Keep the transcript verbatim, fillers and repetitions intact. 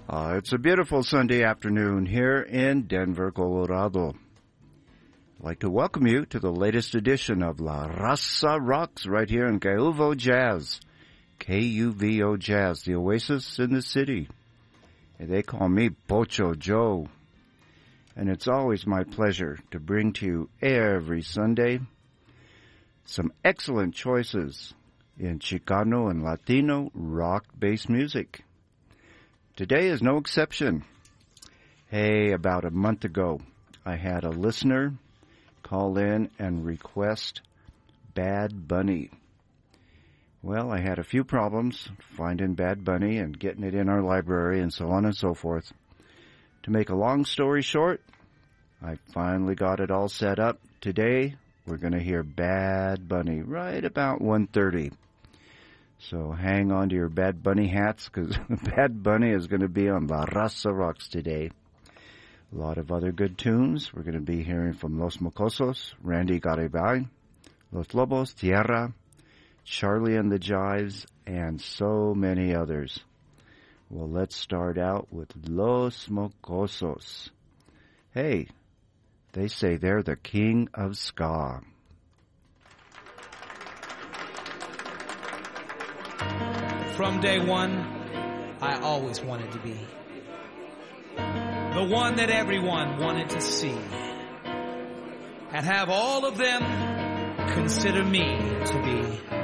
Uh, it's a beautiful Sunday afternoon here in Denver, Colorado. I'd like to welcome you to the latest edition of La Raza Rocks right here in K U V O Jazz. K U V O Jazz, the oasis in the city. And they call me Pocho Joe. And it's always my pleasure to bring to you every Sunday some excellent choices in Chicano and Latino rock-based music. Today is no exception. Hey, about a month ago, I had a listener call in and request Bad Bunny. Well, I had a few problems finding Bad Bunny and getting it in our library and so on and so forth. To make a long story short, I finally got it all set up. Today, we're going to hear Bad Bunny right about one thirty. So hang on to your Bad Bunny hats, because Bad Bunny is going to be on La Raza Rocks today. A lot of other good tunes. We're going to be hearing from Los Mocosos, Randy Garibay, Los Lobos, Tierra, Charlie and the Jives, and so many others. Well, let's start out with Los Mocosos. Hey, they say they're the king of ska. From day one, I always wanted to be the one that everyone wanted to see, and have all of them consider me to be